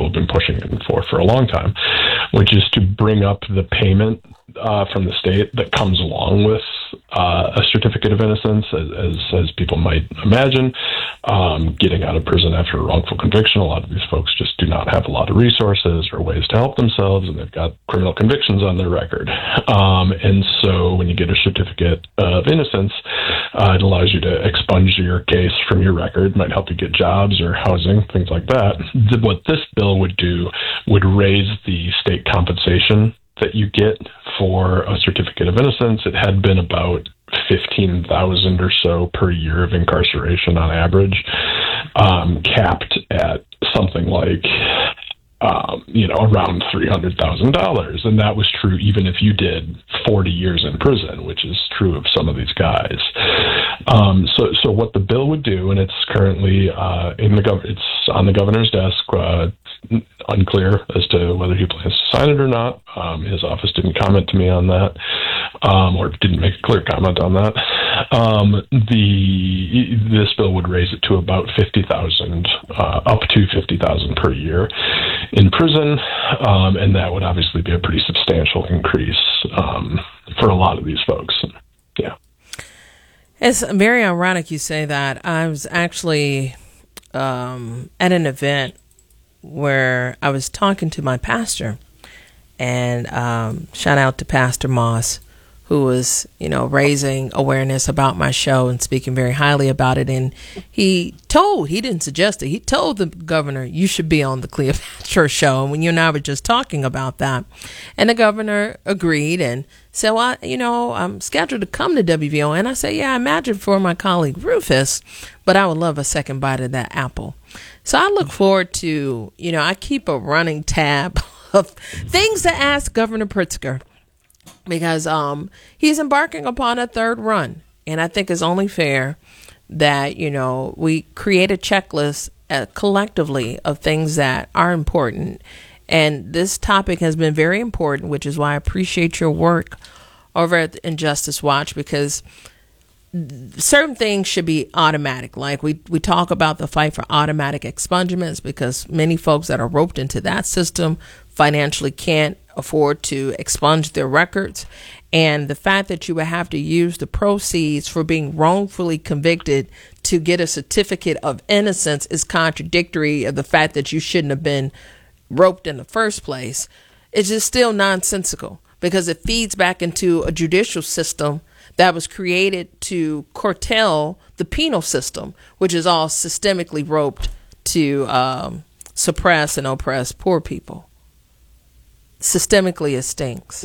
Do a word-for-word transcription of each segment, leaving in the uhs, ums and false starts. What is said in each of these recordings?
people have been pushing for for a long time, which is to bring up the payment uh, from the state that comes along with uh, a certificate of innocence, as, as, as people might imagine. Um, getting out of prison after a wrongful conviction, a lot of these folks just do not have a lot of resources or ways to help themselves, and they've got criminal convictions on their record. Um, and so when you get a certificate of innocence, uh, it allows you to expunge your case from your record, might help you get jobs or housing, things like that. What this bill would do would raise the state compensation that you get for a certificate of innocence. It had been about fifteen thousand or so per year of incarceration on average, um, capped at something like, um, you know, around three hundred thousand dollars. And that was true even if you did forty years in prison, which is true of some of these guys. Um, so, so what the bill would do, and it's currently uh, in the gov- it's on the governor's desk, uh, unclear as to whether he plans to sign it or not. Um, his office didn't comment to me on that, um, or didn't make a clear comment on that. Um, the this bill would raise it to about fifty thousand, uh, up to fifty thousand per year in prison, um, and that would obviously be a pretty substantial increase um, for a lot of these folks. Yeah. It's very ironic you say that. I was actually um, at an event where I was talking to my pastor, and um, shout out to Pastor Moss, who was, you know, raising awareness about my show and speaking very highly about it. And he told, he didn't suggest it, he told the governor, you should be on the Cleopatra show. And when you and I were just talking about that, and the governor agreed and said, well, you know, I'm scheduled to come to W V O. And I said, yeah, I imagine for my colleague Rufus, but I would love a second bite of that apple. So I look forward to, you know, I keep a running tab of things to ask Governor Pritzker, because um, he's embarking upon a third run. And I think it's only fair that, you know, we create a checklist uh, collectively of things that are important. And this topic has been very important, which is why I appreciate your work over at Injustice Watch, because certain things should be automatic. Like we, we talk about the fight for automatic expungements, because many folks that are roped into that system financially can't afford to expunge their records. And the fact that you would have to use the proceeds for being wrongfully convicted to get a certificate of innocence is contradictory of the fact that you shouldn't have been roped in the first place. It's just still nonsensical, because it feeds back into a judicial system that was created to curtail the penal system, which is all systemically roped to um, suppress and oppress poor people. Systemically, it stinks.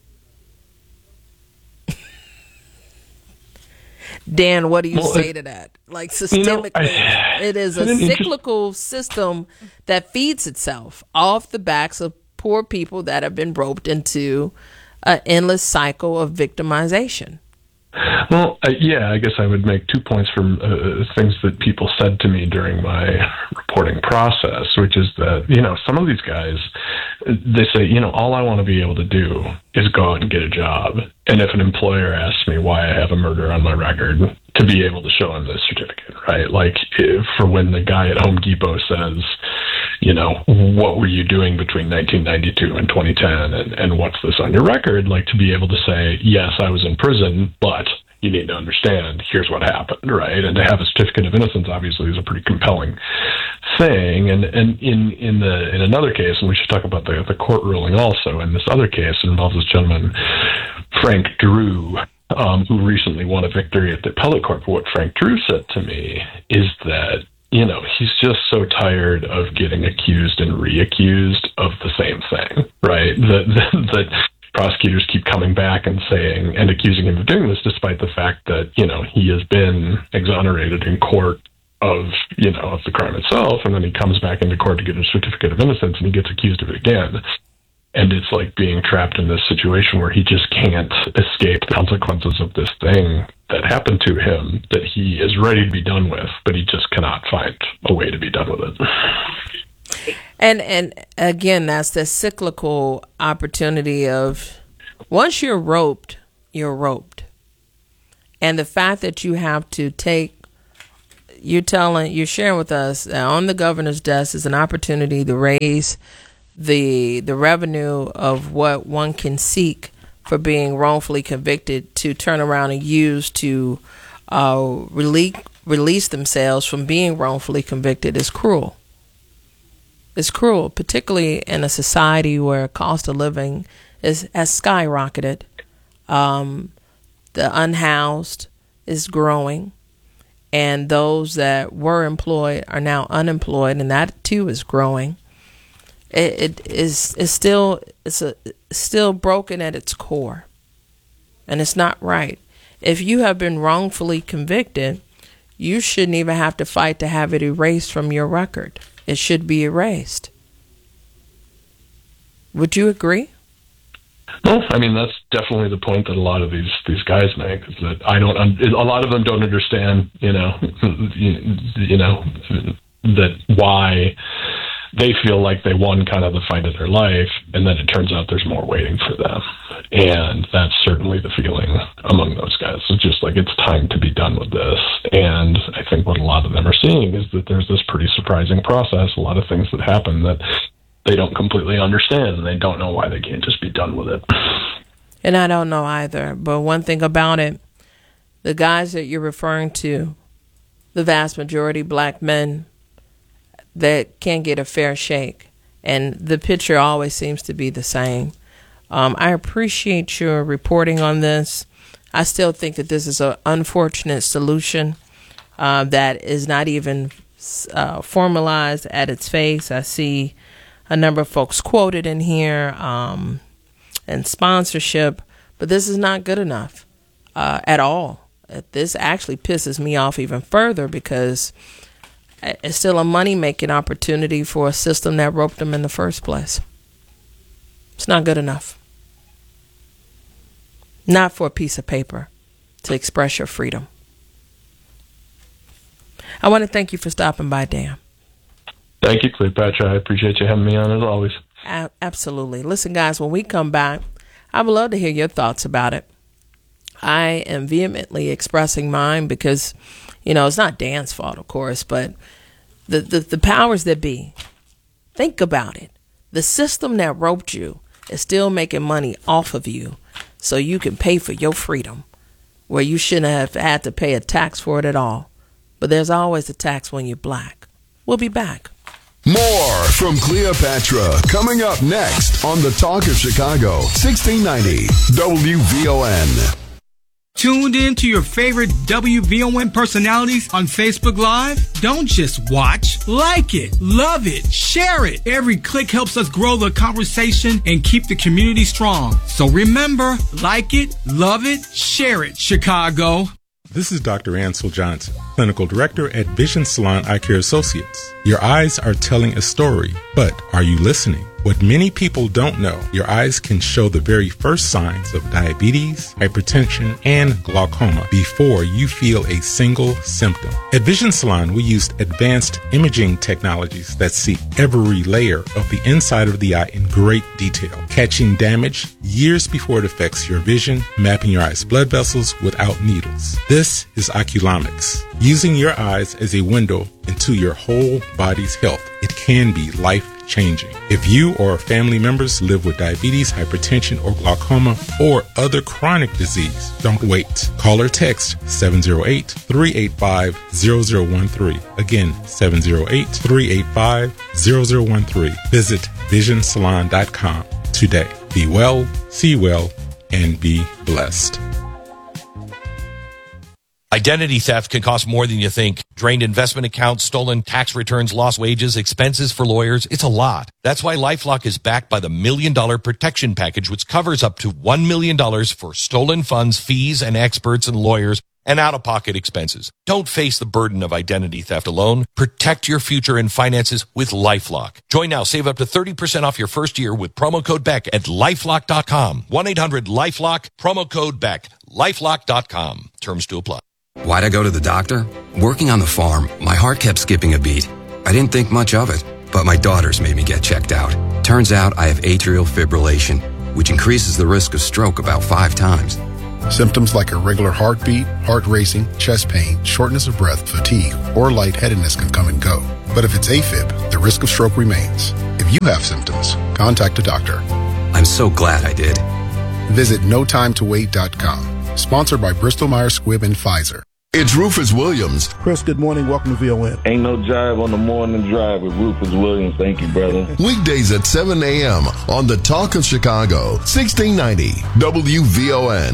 Dan, what do you well, say it, to that? Like, systemically, you know, I, it is a cyclical system that feeds itself off the backs of poor people that have been roped into an endless cycle of victimization. Well, uh, yeah, I guess I would make two points from uh, things that people said to me during my reporting process, which is that, you know, some of these guys, they say, you know, all I want to be able to do is go out and get a job. And if an employer asks me why I have a murder on my record, to be able to show him the certificate, right? Like, if, for when the guy at Home Depot says, you know, what were you doing between nineteen ninety-two and twenty ten, and, and what's this on your record? Like, to be able to say, yes, I was in prison, but you need to understand, here's what happened, right? And to have a certificate of innocence, obviously, is a pretty compelling thing. And and in in the in another case, and we should talk about the the court ruling also. In this other case, it involves this gentleman, Frank Drew, um, who recently won a victory at the appellate court. But what Frank Drew said to me is that, you know, he's just so tired of getting accused and reaccused of the same thing, right? That that, that prosecutors keep coming back and saying and accusing him of doing this, despite the fact that, you know, he has been exonerated in court of, you know, of the crime itself, and then he comes back into court to get a certificate of innocence and he gets accused of it again. And it's like being trapped in this situation where he just can't escape the consequences of this thing that happened to him that he is ready to be done with, but he just cannot find a way to be done with it. And and again, that's the cyclical opportunity of, once you're roped, you're roped. And the fact that you have to take you're telling, you're sharing with us that on the governor's desk is an opportunity to raise the the revenue of what one can seek for being wrongfully convicted to turn around and use to uh, release release themselves from being wrongfully convicted is cruel. It's cruel, particularly in a society where cost of living is has skyrocketed. Um, the unhoused is growing, and those that were employed are now unemployed, and that too is growing. It, it is it's still it's a still broken at its core, and it's not right. If you have been wrongfully convicted, you shouldn't even have to fight to have it erased from your record. It should be erased. Would you agree? Well, I mean, that's definitely the point that a lot of these, these guys make, is that I don't, a lot of them don't understand, you know, you, you know, that why they feel like they won kind of the fight of their life, and then it turns out there's more waiting for them. And that's certainly the feeling among those guys. It's just like, it's time to be done with this. And I think what a lot of them are seeing is that there's this pretty surprising process, a lot of things that happen that they don't completely understand, and they don't know why they can't just be done with it. And I don't know either. But one thing about it, the guys that you're referring to, the vast majority black men that can't get a fair shake. And the picture always seems to be the same. Um, I appreciate your reporting on this. I still think that this is an unfortunate solution uh, that is not even uh, formalized at its face. I see a number of folks quoted in here um, and sponsorship, but this is not good enough uh, at all. This actually pisses me off even further because it's still a money-making opportunity for a system that roped them in the first place. It's not good enough. Not for a piece of paper to express your freedom. I want to thank you for stopping by, Dan. Thank you, Cleopatra. I appreciate you having me on as always. A- absolutely. Listen, guys, when we come back, I would love to hear your thoughts about it. I am vehemently expressing mine because, you know, it's not Dan's fault, of course, but the, the, the powers that be, think about it. The system that roped you is still making money off of you so you can pay for your freedom where you shouldn't have had to pay a tax for it at all. But there's always a tax when you're black. We'll be back. More from Cleopatra coming up next on the Talk of Chicago, sixteen ninety W V O N. Tuned in to your favorite W V O N personalities on Facebook Live? Don't just watch. Like it, love it, share it. Every click helps us grow the conversation and keep the community strong. So remember, like it, love it, share it, Chicago. This is Doctor Ansel Johnson, Clinical Director at Vision Salon Eye Care Associates. Your eyes are telling a story, but are you listening? What many people don't know, your eyes can show the very first signs of diabetes, hypertension, and glaucoma before you feel a single symptom. At Vision Salon, we used advanced imaging technologies that see every layer of the inside of the eye in great detail, catching damage years before it affects your vision, mapping your eye's blood vessels without needles. This is Oculomics. Using your eyes as a window into your whole body's health, it can be life-changing. If you or family members live with diabetes, hypertension, or glaucoma, or other chronic disease, don't wait. Call or text seven oh eight, three eight five, zero zero one three. Again, seven oh eight, three eight five, zero zero one three. Visit vision salon dot com today. Be well, see well, and be blessed. Identity theft can cost more than you think. Drained investment accounts, stolen tax returns, lost wages, expenses for lawyers. It's a lot. That's why LifeLock is backed by the Million Dollar Protection Package, which covers up to one million dollars for stolen funds, fees, and experts and lawyers, and out-of-pocket expenses. Don't face the burden of identity theft alone. Protect your future and finances with LifeLock. Join now. Save up to thirty percent off your first year with promo code Beck at lifelock dot com. one eight hundred lifelock, promo code Beck, lifelock dot com. Terms to apply. Why'd I go to the doctor? Working on the farm, my heart kept skipping a beat. I didn't think much of it, but my daughters made me get checked out. Turns out I have atrial fibrillation, which increases the risk of stroke about five times. Symptoms like irregular heartbeat, heart racing, chest pain, shortness of breath, fatigue, or lightheadedness can come and go. But if it's AFib, the risk of stroke remains. If you have symptoms, contact a doctor. I'm so glad I did. Visit no time to wait dot com. Sponsored by Bristol Myers Squibb and Pfizer. It's Rufus Williams. Chris, good morning. Welcome to V O N. Ain't no jive on the morning drive with Rufus Williams. Thank you, brother. Weekdays at seven a.m. on the Talk of Chicago, sixteen ninety W V O N.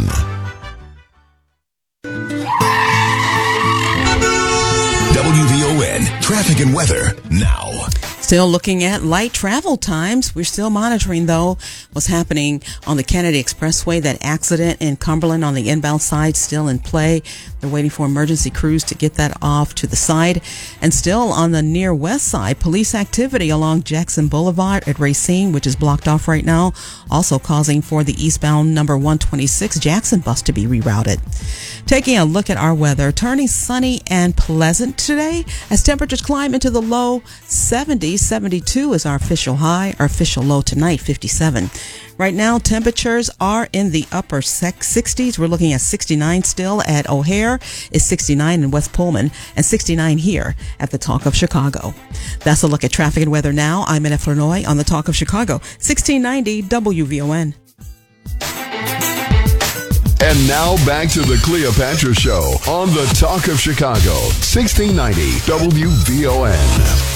W V O N traffic and weather now. Still looking at light travel times. We're still monitoring, though, what's happening on the Kennedy Expressway. That accident in Cumberland on the inbound side still in play. They're waiting for emergency crews to get that off to the side. And still on the near west side, police activity along Jackson Boulevard at Racine, which is blocked off right now, also causing for the eastbound number one twenty-six Jackson bus to be rerouted. Taking a look at our weather, turning sunny and pleasant today as temperatures climb into the low seventies. seventy-two is our official high. Our official low tonight, fifty-seven. Right now, temperatures are in the upper sixties. We're looking at sixty-nine still at O'Hare, is sixty-nine in West Pullman, and sixty-nine here at the Talk of Chicago. That's a look at traffic and weather now. I'm Annette Flournoy on the Talk of Chicago, sixteen ninety W V O N. And now back to the Cleopatra Show on the Talk of Chicago, sixteen ninety W V O N.